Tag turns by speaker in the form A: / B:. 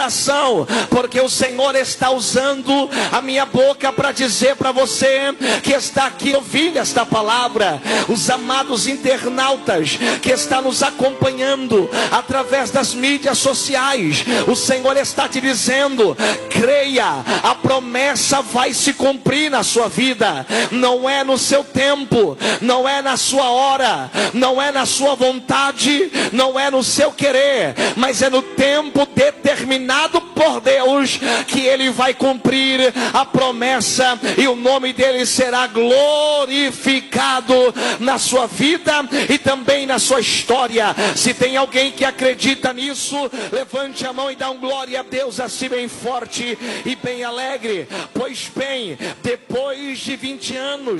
A: porque o Senhor está usando a minha boca para dizer para você que está aqui ouvindo esta palavra, os amados internautas que estão nos acompanhando através das mídias sociais, o Senhor está te dizendo: creia, a promessa vai se cumprir na sua vida. Não é no seu tempo, não é na sua hora, não é na sua vontade, não é no seu querer, mas é no tempo determinado por Deus que Ele vai cumprir a promessa, e o nome dele será glorificado na sua vida e também na sua história. Se tem alguém que acredita nisso, levante a mão e dá um glória a Deus assim bem forte e bem alegre. Pois bem, depois de 20 anos